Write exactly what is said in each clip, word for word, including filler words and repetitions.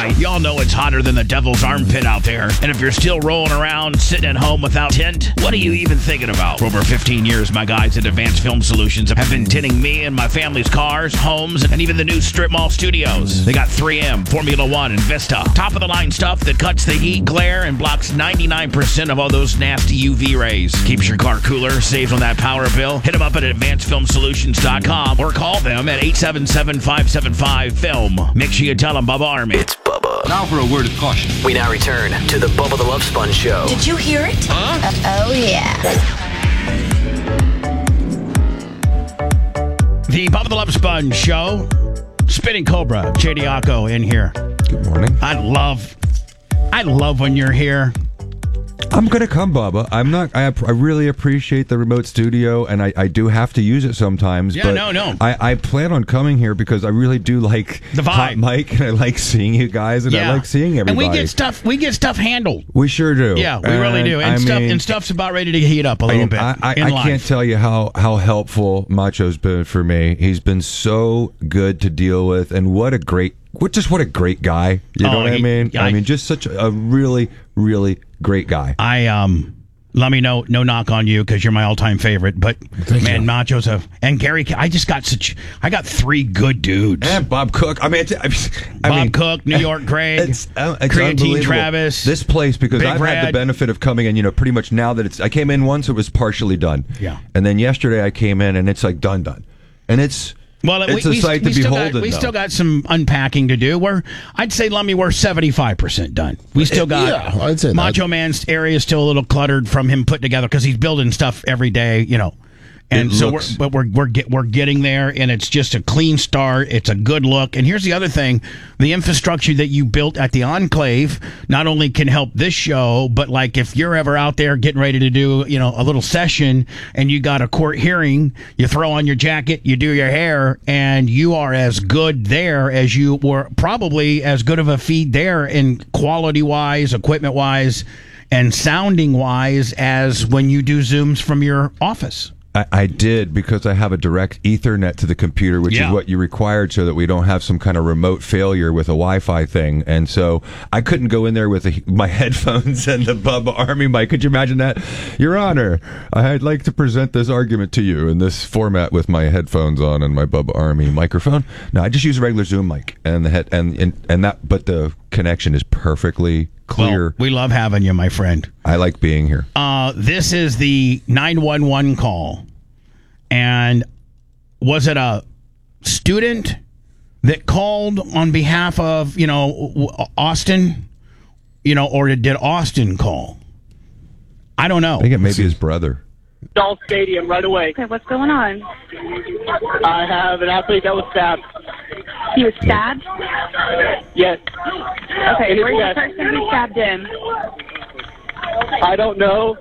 night. Y'all know it's hotter than the devil's armpit out there. And if you're still rolling around, sitting at home without tint, what are you even thinking about? For over fifteen years, my guys at Advanced Film Solutions have been tinting me and my family's cars, homes, and even the new strip mall studios. They got three M, Formula One, and Vista. Top of the line stuff that cuts the heat, glare, and blocks ninety-nine percent of all those nasty U V rays. Keeps your car cooler, saves on that power bill. Hit them up at advanced film solutions dot com or call them at eight seven seven, five seven five, film. Make sure you tell them Bubba Army. It's Bubba. Now for a word of caution. We now return to the Bubba the Love Sponge Show. Did you hear it? Huh? Uh, oh, yeah. The Bubba the Love Sponge Show. Spinning Cobra, J D Acco in here. Good morning. I love, I love when you're here. I'm going to come, Bubba. I'm not, I, I really appreciate the remote studio, and I, I do have to use it sometimes. Yeah, but no, no. I, I plan on coming here because I really do like The vibe. Hot Mic, and I like seeing you guys, and I like seeing everybody. And we get stuff, we get stuff handled. We sure do. Yeah, we really do. And I stuff, mean, and stuff's about ready to heat up a little I, bit. I, I, in I life. can't tell you how, how helpful Macho's been for me. He's been so good to deal with, and what a great, what just what a great guy. You Oh, know what I he- mean? I- I mean, just such a really, really great guy. I um. Let me know, no knock on you because you're my all-time favorite. But Thank man, you. Macho's a and Gary. I just got such. I got three good dudes. And Bob Cook. I mean, it's, I Bob mean, Cook, New York Greg, It's, uh, it's Creatine unbelievable. Travis. This place, because Big I've had Red. the benefit of coming in, you know, pretty much now that it's, I came in once, it was partially done. Yeah. And then yesterday I came in and it's like done, done. And it's, Well, it's we, a we, sight we to still behold. got, we still got some unpacking to do. We're, I'd say, Lummy, we're seventy-five percent done. We still got Yeah, I'd say that. Macho Man's area is still a little cluttered from him putting together because he's building stuff every day, you know. And It so, looks- we're, but we're we're get, we're getting there, and it's just a clean start. It's a good look. And here's the other thing: the infrastructure that you built at the Enclave not only can help this show, but like if you're ever out there getting ready to do, you know, a little session, and you got a court hearing, you throw on your jacket, you do your hair, and you are as good there as you were, probably as good of a feed there in quality wise, equipment wise, and sounding wise as when you do Zooms from your office. I, I did because I have a direct Ethernet to the computer, which Yeah. is what you required so that we don't have some kind of remote failure with a Wi-Fi thing. And so I couldn't go in there with a, my headphones and the Bubba Army mic. Could you imagine that? Your Honor, I'd like to present this argument to you in this format with my headphones on and my Bubba Army microphone. No, I just use a regular Zoom mic and the head and and, and that, but the connection is perfectly clear. Well, we love having you, my friend. I like being here. Uh, this is the nine one one call. And was it a student that called on behalf of, you know, Austin? You know, or did Austin call? I don't know. I think it may be his brother. Dolph Stadium right away. Okay, what's going on? I have an athlete that was stabbed. He was stabbed? Yes. Okay, It is where's the yes. person who stabbed him? I don't know.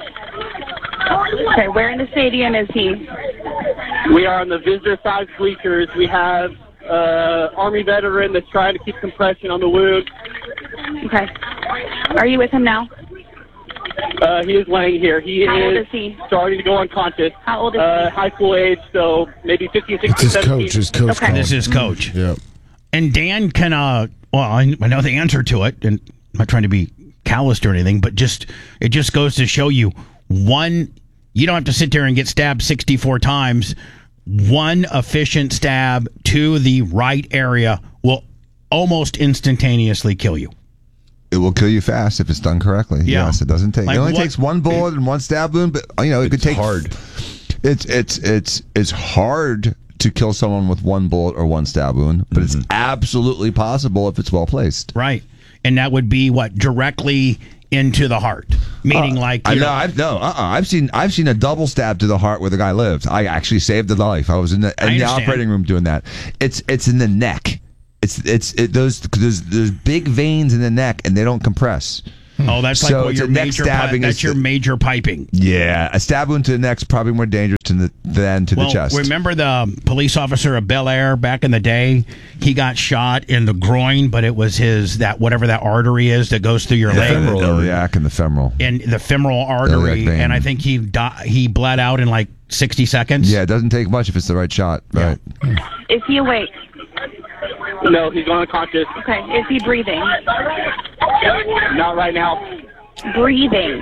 Okay, where in the stadium is he? We are on the visitor side bleachers. We have uh, Army veteran that's trying to keep compression on the wound. Okay. Are you with him now? Uh, he is laying here. He How old is is he? starting to go unconscious. How old is Uh, he? high school age, so maybe fifteen, It's sixteen, his seventeen. coach. His coach. Okay. called. This is Coach. Yep. And Dan can, uh, well, I, I know the answer to it, and I'm not trying to be calloused or anything, but just it just goes to show you one, you don't have to sit there and get stabbed sixty-four times. One efficient stab to the right area will almost instantaneously kill you. It will kill you fast if it's done correctly. Yeah. Yes, it doesn't take. Like it only what- takes one bullet and one stab wound, but you know it could It's take. hard. It's it's it's it's hard to kill someone with one bullet or one stab wound, but Mm-hmm. it's absolutely possible if it's well placed. Right. And that would be what? Directly into the heart. Meaning like, I you know. know, I've no. Uh. uh I've seen. I've seen a double stab to the heart where the guy lived. I actually saved the life. I was in the, I in the understand. operating room doing that. It's it's in the neck. It's it's it, those there's there's big veins in the neck and they don't compress. oh, that's like So what it's your a neck major, stabbing pi- that's is your the- major piping. Yeah, a stab wound to the neck's probably more dangerous to the, than to Well, the chest. remember the police officer of Bel Air back in the day? He got shot in the groin, but it was his, that whatever that artery is that goes through your the leg. femoral iliac and the femoral. And the femoral artery, vein. and I think he di- he bled out in like sixty seconds. Yeah, it doesn't take much if it's the right shot. Right. Is he awake? No, he's going unconscious. Okay. Is he breathing? Not right now. Breathing.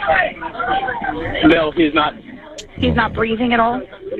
No, he's not. He's not breathing at all?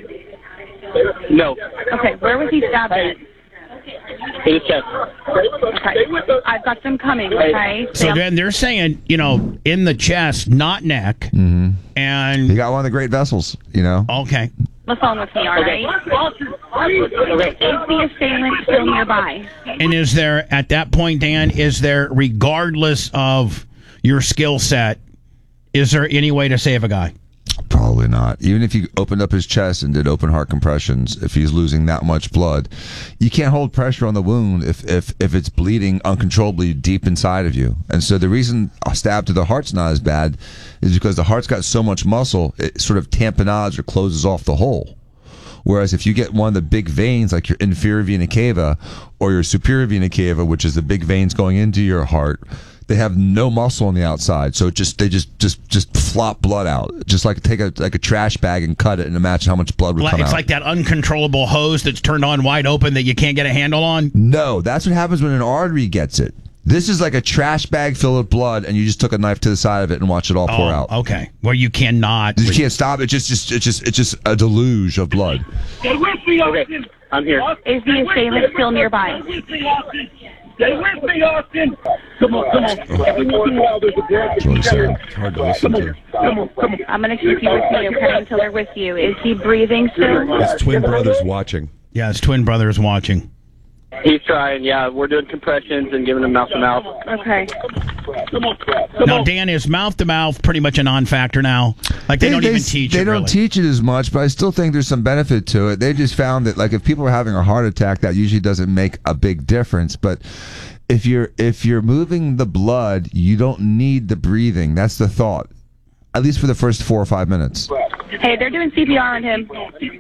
No. Okay. Where was he stabbed at? In his chest. Okay. I've got them coming, okay? So Sam? then they're saying, you know, in the chest, not neck. Mm-hmm. And He got one of the great vessels, you know. okay. The phone with me, all right? Okay. Is the assailant still nearby? And is there, at that point, Dan, is there, regardless of your skill set, is there any way to save a guy? Probably not. Even if you opened up his chest and did open heart compressions, if he's losing that much blood, you can't hold pressure on the wound if, if, if it's bleeding uncontrollably deep inside of you. And so the reason a stab to the heart's not as bad is because the heart's got so much muscle, it sort of tamponades or closes off the hole. Whereas if you get one of the big veins, like your inferior vena cava or your superior vena cava, which is the big veins going into your heart, they have no muscle on the outside, so it just they just just just flop blood out, just like take a like a trash bag and cut it, and imagine how much blood would come out. It's like that uncontrollable hose that's turned on wide open that you can't get a handle on? No, that's what happens when an artery gets it. This is like a trash bag filled with blood, and you just took a knife to the side of it and watch it all pour Oh, out. okay. Where you cannot. You can't stop it. Just, just, it's just, it's just a deluge of blood. Okay. I'm here. Is the assailant still nearby? Stay with me, Austin. Come on, come on. Every once in a while, there's a girl. That's what I'm saying. Hard to listen to. Come on, come on. I'm going to keep you with me, okay, until they're with you. Is he breathing still? His twin brother's watching. Yeah, his twin brother is watching. He's trying. Yeah, we're doing compressions and giving him mouth to mouth. Okay. Come on, come Now, on. Dan, is mouth to mouth pretty much a non-factor now? Like they, don't even teach They it, don't really. teach it as much, but I still think there's some benefit to it. They just found that, like, if people are having a heart attack, that usually doesn't make a big difference. But if you're if you're moving the blood, you don't need the breathing. That's the thought, at least for the first four or five minutes. Hey, they're doing C P R on him.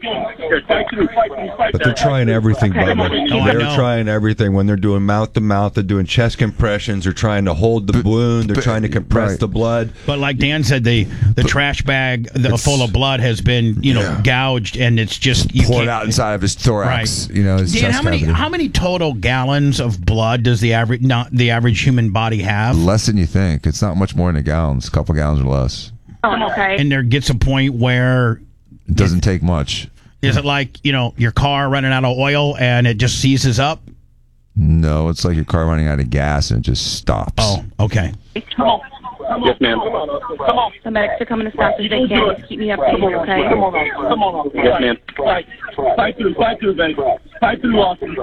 But they're trying everything, Bubba. Oh, I They're know. trying everything. When they're doing mouth to mouth, they're doing chest compressions. They're trying to hold the wound. They're but- trying to compress right. the blood. But like Dan said, the the trash bag the, full of blood has been, you know, Yeah. gouged, and it's just you Pour can't, it out inside of his thorax. Right. You know, his Dan, chest how many cavity. how many total gallons of blood does the average not the average human body have? Less than you think. It's not much more than a gallon. It's a couple gallons or less. Oh, okay. And there gets a point where It doesn't take much. is it like, you know, your car running out of oil and it just seizes up? No, it's like your car running out of gas and it just stops. Oh, okay. Come on. Yes, ma'am. Come on. The medics are coming as fast as they can. Just keep me updated, okay? Come on, come on. Yes, ma'am. Fight, fight through, fight through, baby. Fight through, Austin.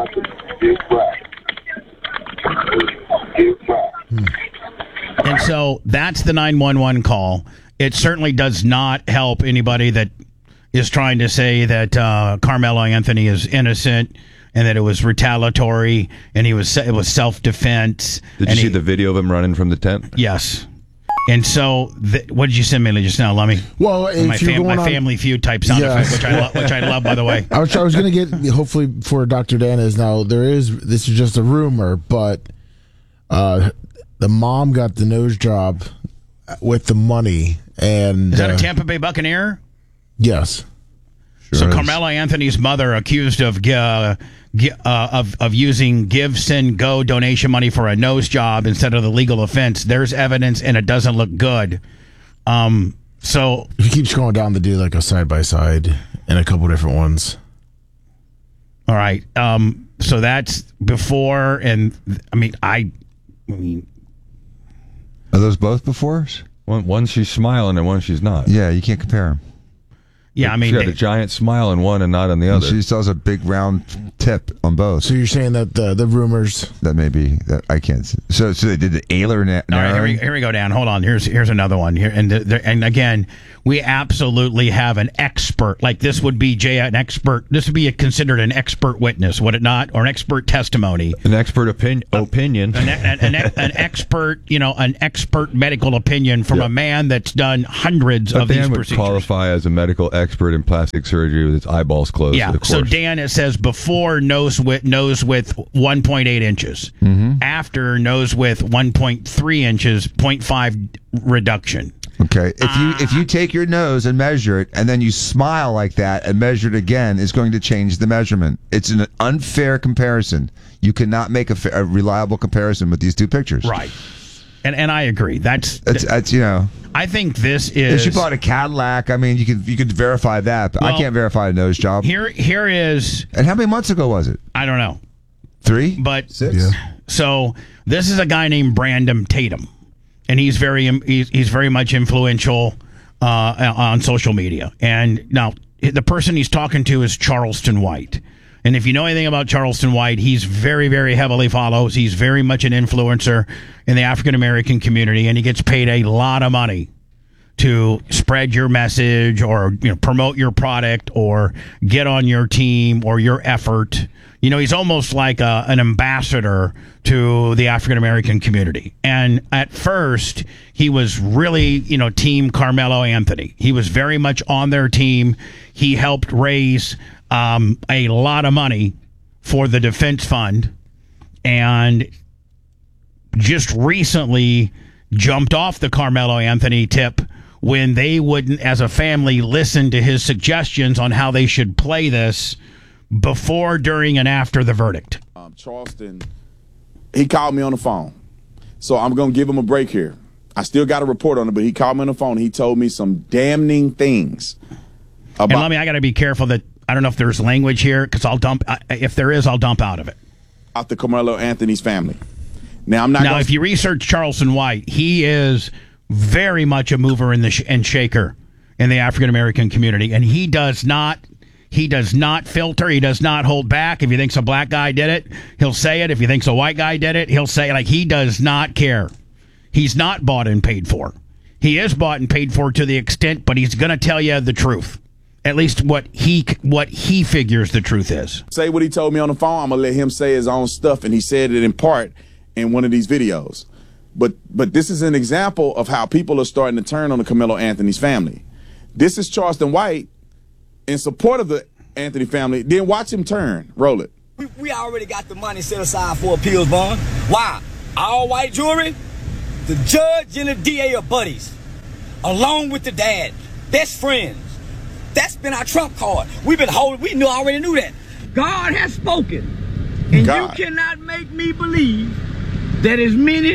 And so that's the nine one one call. It certainly does not help anybody that is trying to say that uh, Carmelo Anthony is innocent and that it was retaliatory and he was it was self defense. Did you see the video of him running from the tent? Yes. And so, th- what did you send me just now, Lummy? Well, if my, you're fam- going my on, Family Feud type sound Yes. effect, which I lo- which I love, by the way. I was I was going to get hopefully for Doctor Dan is now there is this is just a rumor, but uh, the mom got the nose job with the money, and Is that uh, a Tampa Bay Buccaneer? yes, So is. Carmelo Anthony's mother accused of uh, gi- uh, of of using Give Send Go donation money for a nose job instead of the legal offense. There's evidence, and it doesn't look good. Um. So if you keep scrolling down, they do like a side by side and a couple different ones. all right. Um. So that's before, and I mean, I, I mean, Are those both befores? One, one she's smiling and one she's not. Yeah, you can't compare them. yeah. I mean, she had they- a giant smile on one and not on the other. She still has a big round tip on both. So you're saying that the the rumors? That may be that I can't. See. So, so they did the Ayler na- All right, here we, narrowing? here we go, Dan. Hold on. Here's here's another one here, and th- there, and again, we absolutely have an expert. Like this would be Jay, an expert. This would be a, considered an expert witness, would it not, or an expert testimony? An expert opin- opinion. An, an, an, an expert, you know, an expert medical opinion from Yeah. a man that's done hundreds But of these Dan would procedures. qualify as a medical expert in plastic surgery with his eyeballs closed. Yeah. of So course. Dan, it says before nose width, nose width one point eight inches. Mm-hmm. After nose width one point three inches, zero point five reduction. Okay. If you if you take your nose and measure it, and then you smile like that and measure it again, it's going to change the measurement. It's an unfair comparison. You cannot make a, fa- a reliable comparison with these two pictures. Right. And and I agree. That's, That's, that's you know. I think this If is. she bought a Cadillac, I mean, you could you could verify that, but I Well, can't verify a nose job. Here, here is. And how many months ago was it? I don't know. Three? But Six? Yeah. So this is a guy named Brandon Tatum, and he's very he's, he's very much influential uh, on social media. And now the person he's talking to is Charleston White. And if you know anything about Charleston White, he's very, very heavily follows. He's very much an influencer in the African American community, and he gets paid a lot of money to spread your message or, you know, promote your product or get on your team or your effort. You know, he's almost like a, an ambassador to the African American community. And at first, he was really, you know, Team Carmelo Anthony. He was very much on their team. He helped raise um, a lot of money for the defense fund, and just recently jumped off the Carmelo Anthony tip when they wouldn't, as a family, listen to his suggestions on how they should play this before, during, and after the verdict. Um, Charleston, he called me on the phone. So I'm going to give him a break here. I still got a report on it, but he called me on the phone. He told me some damning things about. And let me, I got to be careful that I don't know if there's language here, because I'll dump, if there is, I'll dump out of it. Out the Carmelo Anthony's family. Now, I'm not Now, gonna, if you research Charleston White, he is very much a mover in the sh- and shaker in the African American community, and he does not he does not filter, he does not hold back. If he thinks a black guy did it, he'll say it. If he thinks a white guy did it, he'll say it. Like, he does not care. He's not bought and paid for. He is bought and paid for to the extent, but he's going to tell you the truth. At least what he what he figures the truth is. say what he told me on the phone. I'm going to let him say his own stuff, and he said it in part in one of these videos. But but this is an example of how people are starting to turn on the Carmelo Anthony's family. This is Charleston White in support of the Anthony family. Then watch him turn. Roll it. We, we already got the money set aside for appeals bond. Why? All white jury, the judge and the D A are buddies, along with the dad, best friends. That's been our trump card. We've been holding, we knew already knew that. God has spoken. And God. You cannot make me believe that as many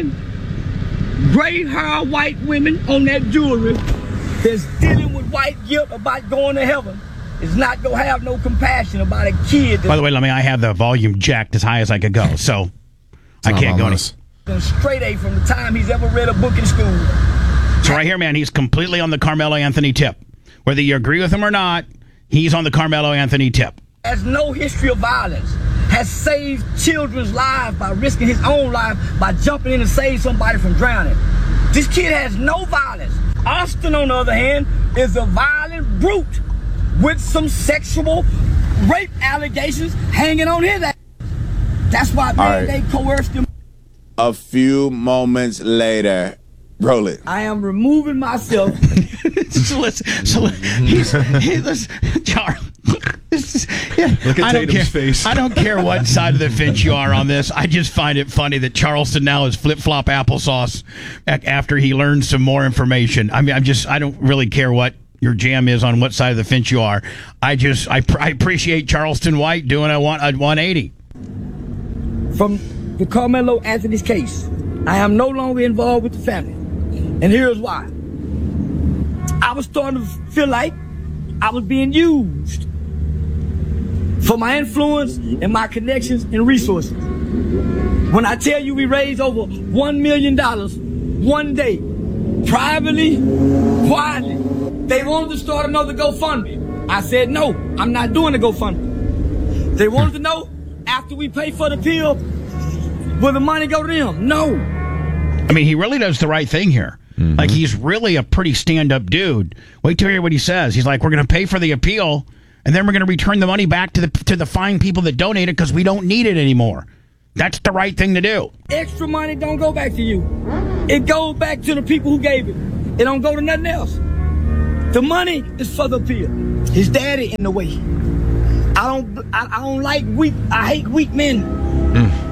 gray-haired white women on that jewelry that's dealing with white guilt about going to heaven is not going to have no compassion about a kid. By the way, let me, I have the volume jacked as high as I could go, so I can't go any. Straight A from the time he's ever read a book in school. So right here, man, he's completely on the Carmelo Anthony tip. Whether you agree with him or not, he's on the Carmelo Anthony tip. Has no history of violence, has saved children's lives by risking his own life by jumping in to save somebody from drowning. This kid has no violence. Austin, on the other hand, is a violent brute with some sexual rape allegations hanging on his ass. That's why, man, right. They coerced him. A few moments later. Roll it. I am removing myself. so listen, so he's, he's Charles. Yeah, Look at I don't Tatum's care, face. I don't care what side of the fence you are on this. I just find it funny that Charleston now is flip-flop applesauce after he learns some more information. I mean, I'm just, I don't really care what your jam is on what side of the fence you are. I just, I, I appreciate Charleston White doing a, one, a one eighty. From the Carmelo Anthony's case, I am no longer involved with the family. And here's why. I was starting to feel like I was being used for my influence and my connections and resources. When I tell you we raised over one million dollars one day, privately, quietly, they wanted to start another GoFundMe. I said, no, I'm not doing the GoFundMe. They wanted to know, after we pay for the pill, will the money go to them? No. I mean, he really does the right thing here. Mm-hmm. Like, he's really a pretty stand-up dude. Wait till you hear what he says. He's like, we're going to pay for the appeal, and then we're going to return the money back to the to the fine people that donated because we don't need it anymore. That's the right thing to do. Extra money don't go back to you. It goes back to the people who gave it. It don't go to nothing else. The money is for the appeal. His daddy in the way. I don't I, I don't like weak, I hate weak men. Mm.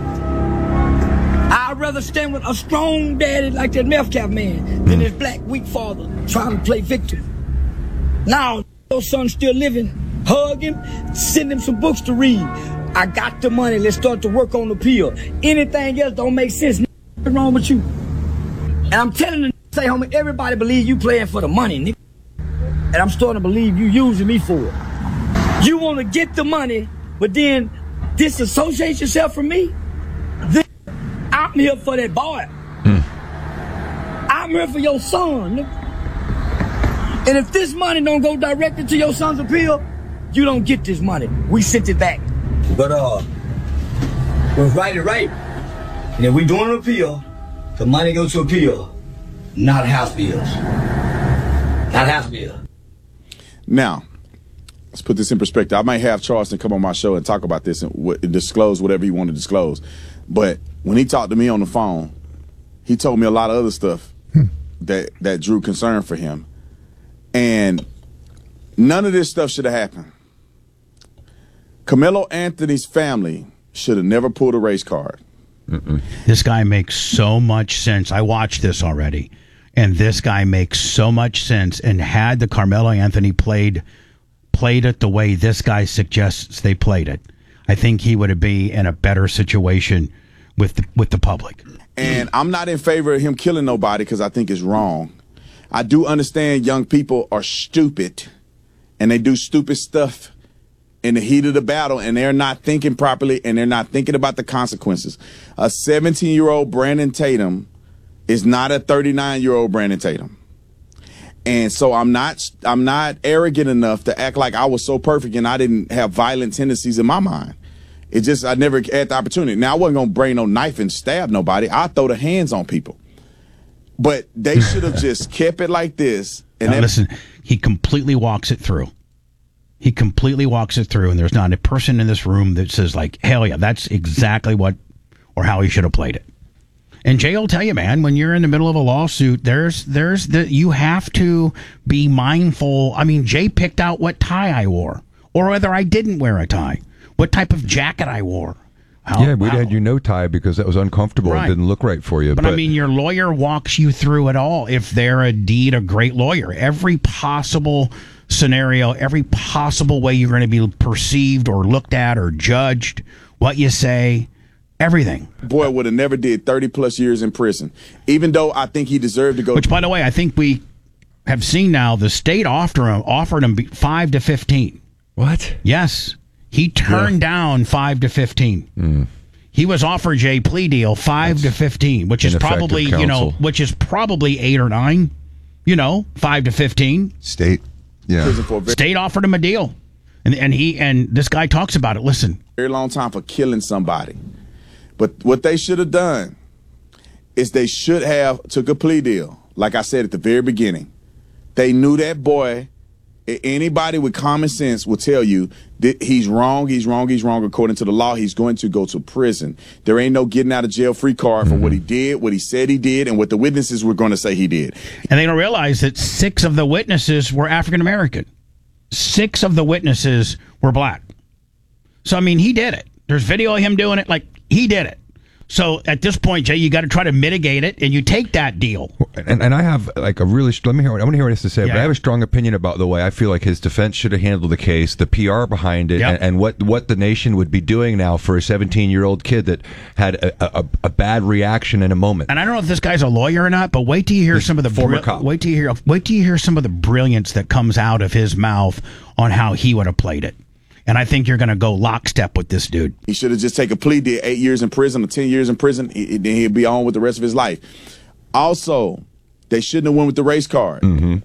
I'd rather stand with a strong daddy like that meth cap man than his black weak father trying to play victim. Now, your son's still living. Hug him, send him some books to read. I got the money. Let's start to work on the appeal. Anything else don't make sense. What's wrong with you? And I'm telling the say, homie, everybody believe you playing for the money, nigga. And I'm starting to believe you using me for it. You want to get the money, but then disassociate yourself from me? Then I'm here for that boy. Hmm. I'm here for your son, nigga. And if this money don't go directly to your son's appeal, you don't get this money. We sent it back. But, uh, what's right is right. And if we doing an appeal, the money goes to appeal, not house bills. Not house bills. Now, let's put this in perspective. I might have Charleston come on my show and talk about this and, w- and disclose whatever he want to disclose. But when he talked to me on the phone, he told me a lot of other stuff hmm. that, that drew concern for him. And none of this stuff should have happened. Carmelo Anthony's family should have never pulled a race card. Mm-mm. This guy makes so much sense. I watched this already. And this guy makes so much sense. And had the Carmelo Anthony played played it the way this guy suggests they played it, I think he would be in a better situation with the, with the public. And I'm not in favor of him killing nobody because I think it's wrong. I do understand young people are stupid and they do stupid stuff in the heat of the battle, and they're not thinking properly, and they're not thinking about the consequences. A seventeen-year-old Brandon Tatum is not a thirty-nine-year-old Brandon Tatum. And so I'm not I'm not arrogant enough to act like I was so perfect and I didn't have violent tendencies in my mind. It just, I never had the opportunity. Now, I wasn't going to bring no knife and stab nobody. I'd throw the hands on people. But they should have just kept it like this. And now, then, listen, he completely walks it through. He completely walks it through, and there's not a person in this room that says, like, hell yeah, that's exactly what or how he should have played it. And Jay will tell you, man, when you're in the middle of a lawsuit, there's there's the you have to be mindful. I mean, Jay picked out what tie I wore, or whether I didn't wear a tie, what type of jacket I wore. How, yeah, we how, had you no tie because that was uncomfortable. Right. It didn't look right for you. But, but I mean, your lawyer walks you through it all. If they're indeed a great lawyer, every possible scenario, every possible way you're going to be perceived or looked at or judged, what you say, everything. Boy would have never did thirty plus years in prison, even though I think he deserved to go. Which, by the way, I think we have seen now the state offered him, offered him five to fifteen. What? Yes. He turned yeah. down five to fifteen. Mm. He was offered a plea deal five That's to fifteen, which is probably, counsel. you know, which is probably eight or nine, you know, five to fifteen. State. Yeah. State offered him a deal. And and he and this guy talks about it. Listen. Very long time for killing somebody. But what they should have done is they should have took a plea deal. Like I said at the very beginning. They knew that boy. Anybody with common sense will tell you that he's wrong, he's wrong, he's wrong. According to the law, he's going to go to prison. There ain't no getting out of jail free card for mm-hmm. what he did, what he said he did, and what the witnesses were going to say he did. And they don't realize that six of the witnesses were African American. Six of the witnesses were black. So, I mean, he did it. There's video of him doing it. Like, he did it. So at this point, Jay, you got to try to mitigate it, and you take that deal. And, and I have like a really let me hear. I want to hear what he has to say. Yeah. But I have a strong opinion about the way I feel like his defense should have handled the case, the P R behind it, yep. and, and what what the nation would be doing now for a seventeen-year-old kid that had a, a, a bad reaction in a moment. And I don't know if this guy's a lawyer or not, but wait till you hear He's some of the former bri- cop. Wait till you hear. Wait till you hear some of the brilliance that comes out of his mouth on how he would have played it. And I think you're going to go lockstep with this dude. He should have just taken a plea deal, eight years in prison or ten years in prison. He, then he'd be on with the rest of his life. Also, they shouldn't have went with the race card. Mm-hmm.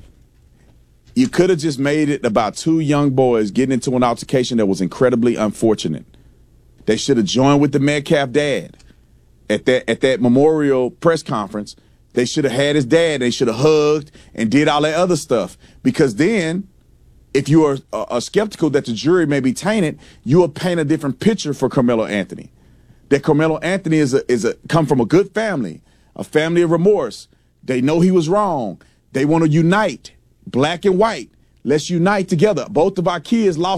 You could have just made it about two young boys getting into an altercation that was incredibly unfortunate. They should have joined with the Metcalf dad at that at that memorial press conference. They should have had his dad. They should have hugged and did all that other stuff. Because then, if you are uh, uh, skeptical that the jury may be tainted, you will paint a different picture for Carmelo Anthony. That Carmelo Anthony is a is a come from a good family, a family of remorse. They know he was wrong. They want to unite, black and white. Let's unite together. Both of our kids lost